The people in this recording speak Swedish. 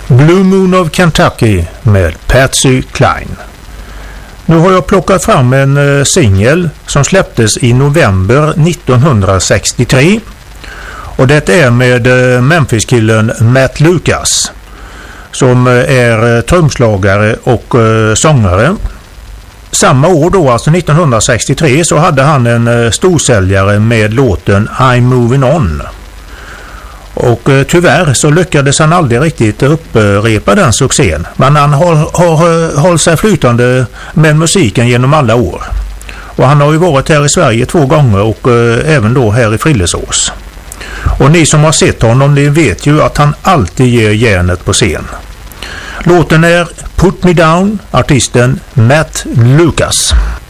Blue Moon of Kentucky med Patsy Cline. Nu har jag plockat fram en singel som släpptes i november 1963. Och det är med Memphis-killen Matt Lucas, som är trumslagare och sångare. Samma år då, alltså 1963, så hade han en storsäljare med låten I'm Moving On. Och tyvärr så lyckades han aldrig riktigt upprepa den succén. Men han har hållit sig flytande med musiken genom alla år. Och han har ju varit här i Sverige 2 gånger och även då här i Frillesås. Och ni som har sett honom, ni vet ju att han alltid ger järnet på scen. Låten är Put Me Down, artisten Matt Lucas.